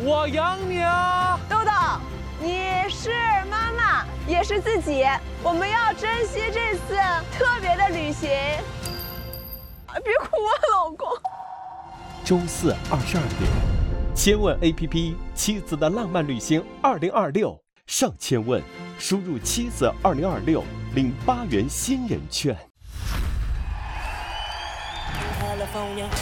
我养你啊！ 豆豆，你是妈妈，也是自己，我们要珍惜这次特别的旅行。别哭啊，老公。 周四22点，千问 APP 妻子的浪漫旅行2026上千问，输入妻子2026领8元新人券。 California.